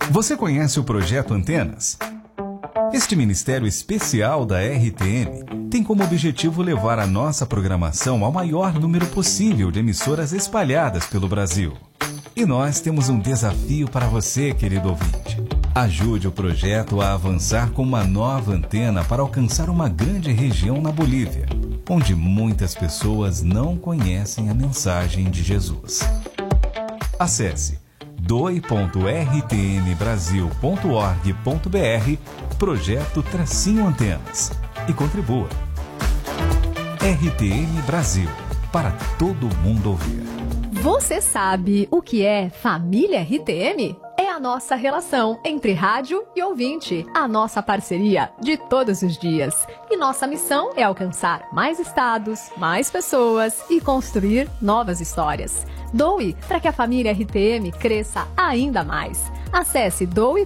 Você conhece o Projeto Antenas? Este ministério especial da RTM tem como objetivo levar a nossa programação ao maior número possível de emissoras espalhadas pelo Brasil. E nós temos um desafio para você, querido ouvinte. Ajude o projeto a avançar com uma nova antena para alcançar uma grande região na Bolívia, onde muitas pessoas não conhecem a mensagem de Jesus. Acesse doe.rtmbrasil.org.br Projeto Antenas e contribua. RTM Brasil, para todo mundo ouvir. Você sabe o que é família RTM? É a nossa relação entre rádio e ouvinte, a nossa parceria de todos os dias. E nossa missão é alcançar mais estados, mais pessoas e construir novas histórias. Doe para que a família RTM cresça ainda mais. Acesse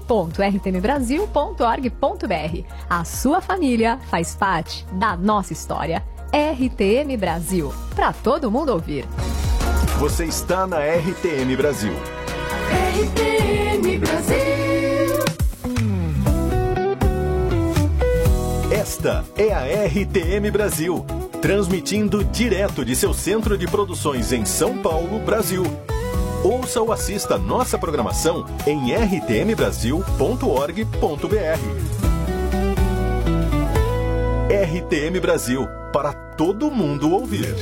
doe.rtmbrasil.org.br. A sua família faz parte da nossa história. RTM Brasil, para todo mundo ouvir. Você está na RTM Brasil. RTM Brasil. Esta é a RTM Brasil, transmitindo direto de seu centro de produções em São Paulo, Brasil. Ouça ou assista nossa programação em rtmbrasil.org.br. RTM Brasil, para todo mundo ouvir.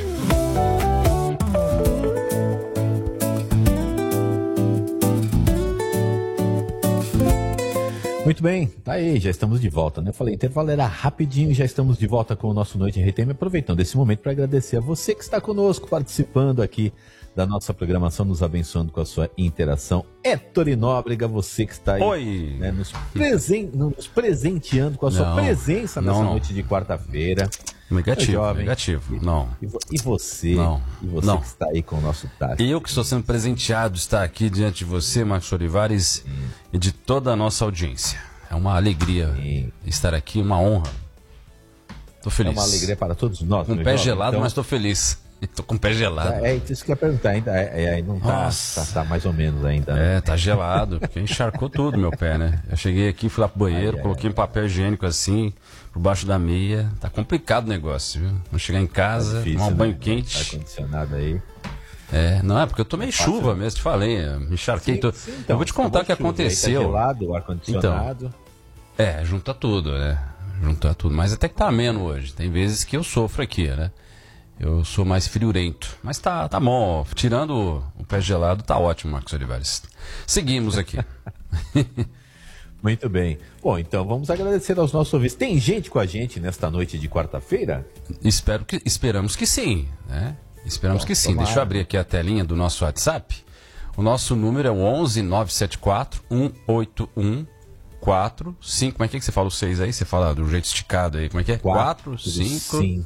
Muito bem, tá aí, já estamos de volta, né? Eu falei, intervalo era rapidinho, já estamos de volta com o nosso Noite em RTM, aproveitando esse momento para agradecer a você que está conosco, participando aqui da nossa programação, nos abençoando com a sua interação. Héctor Nóbrega, você que está aí, né, nos presenteando com a sua presença nessa noite de quarta-feira. Negativo, não. E você? E você que está aí com o nosso Tati? Eu que estou sendo presenteado de estar aqui diante de você, Marcos Olivares, e de toda a nossa audiência. É uma alegria estar aqui, uma honra. Estou feliz. É uma alegria para todos nós. Com o pé gelado, então... mas estou feliz. Estou com o pé gelado. É isso que eu ia perguntar, ainda não tá mais ou menos ainda. Né? Tá gelado, porque encharcou tudo meu pé, né? Eu cheguei aqui, fui lá pro banheiro, coloquei um papel higiênico assim, por baixo da meia. Tá complicado o negócio, viu? Vou chegar em casa, tomar um banho quente. Ar-condicionado aí. Não é porque eu tomei chuva mesmo, te falei, me encharquei todo. Então, eu vou te contar o que aconteceu. Aí tá gelado, o ar-condicionado. Então, junta tudo, né? Junta tudo. Mas até que tá ameno hoje. Tem vezes que eu sofro aqui, né? Eu sou mais friorento. Mas tá bom. Tirando o pé gelado, tá ótimo, Marcos Olivares. Seguimos aqui. Muito bem. Bom, então vamos agradecer aos nossos ouvintes. Tem gente com a gente nesta noite de quarta-feira? Esperamos que sim, né? Esperamos que sim. Tomara. Deixa eu abrir aqui a telinha do nosso WhatsApp. O nosso número é o 11 974 181 45. Como é que você fala o 6 aí? Você fala do jeito esticado aí. Como é que é? 4556.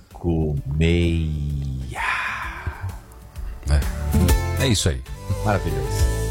É isso aí. Maravilhoso.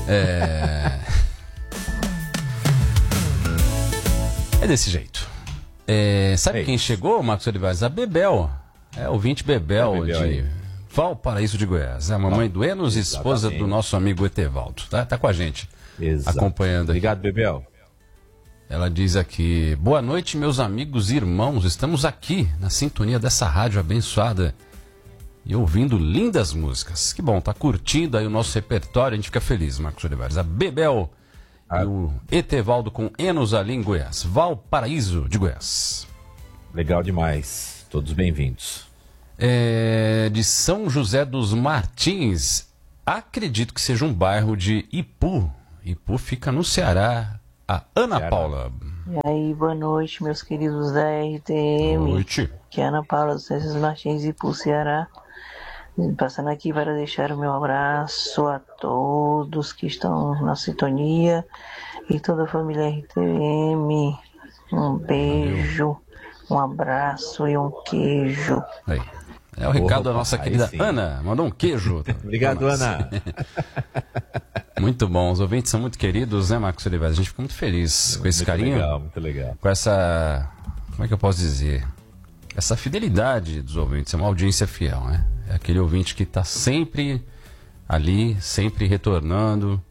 É desse jeito. Sabe quem chegou, Marcos Olivares? A Bebel. Ouvinte Bebel de aí. Valparaíso de Goiás. É a mamãe do Enos, esposa do nosso amigo Etevaldo. Tá com a gente. Exato. Acompanhando aqui. Obrigado, Bebel. Ela diz aqui: boa noite, meus amigos e irmãos. Estamos aqui na sintonia dessa rádio abençoada e ouvindo lindas músicas. Que bom, tá curtindo aí o nosso repertório. A gente fica feliz, Marcos Olivares. A Bebel e o Etevaldo com Enos ali em Goiás. Valparaíso de Goiás. Legal demais. Todos bem-vindos. De São José dos Martins. Acredito que seja um bairro de Ipu. Ipu fica no Ceará. A Ana Paula. E aí, boa noite, meus queridos da RTM. Boa noite. Que é Ana Paula dos César Martins e Pulso Ceará. Passando aqui para deixar o meu abraço a todos que estão na sintonia e toda a família RTM. Um beijo, um abraço e um queijo. Aí. É o recado da nossa querida Ana. Mandou um queijo. Obrigado, Ana. Muito bom. Os ouvintes são muito queridos, né, Marcos Oliveira? A gente fica muito feliz com esse muito carinho. Muito legal. Com essa... Como é que eu posso dizer? Essa fidelidade dos ouvintes. É uma audiência fiel, né? É aquele ouvinte que está sempre ali, sempre retornando.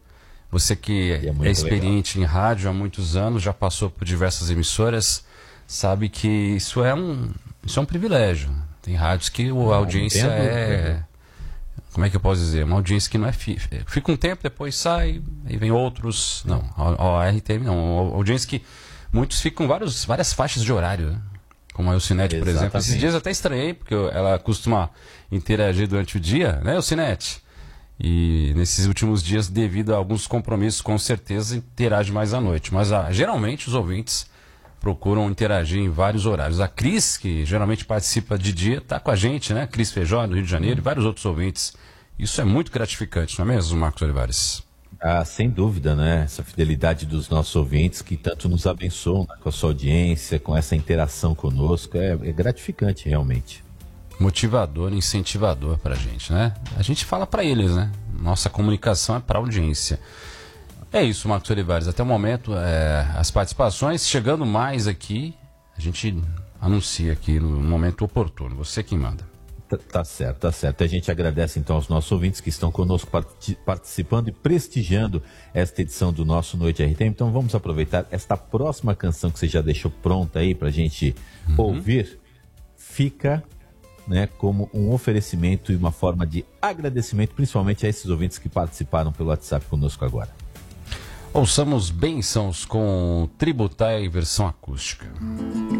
Você que é experiente em rádio há muitos anos, já passou por diversas emissoras, sabe que isso é um privilégio. Tem rádios que a audiência como é que eu posso dizer? Uma audiência que não é... Fica um tempo, depois sai, aí vem outros... Não, a RTM não. A audiência que muitos ficam várias faixas de horário, né? Como a Elcinete, por exemplo. Esses dias eu até estranhei, porque ela costuma interagir durante o dia, né, Elcinete? E nesses últimos dias, devido a alguns compromissos, com certeza interage mais à noite. Mas geralmente os ouvintes procuram interagir em vários horários. A Cris, que geralmente participa de dia, está com a gente, né? Cris Feijó, do Rio de Janeiro, e vários outros ouvintes. Isso é muito gratificante, não é mesmo, Marcos Olivares? Ah, sem dúvida, né? Essa fidelidade dos nossos ouvintes que tanto nos abençoam, né? Com a sua audiência, com essa interação conosco, é gratificante realmente. Motivador, incentivador pra gente, né? A gente fala pra eles, né? Nossa comunicação é pra audiência. É isso, Marcos Olivares. Até o momento, as participações, chegando mais aqui, a gente anuncia aqui no momento oportuno. Você quem manda. Tá certo, tá certo. A gente agradece então aos nossos ouvintes que estão conosco participando e prestigiando esta edição do nosso Noite RTM. Então vamos aproveitar esta próxima canção que você já deixou pronta aí pra gente ouvir. Fica, né, como um oferecimento e uma forma de agradecimento, principalmente a esses ouvintes que participaram pelo WhatsApp conosco agora. Ouçamos Bênçãos com Tributai versão acústica.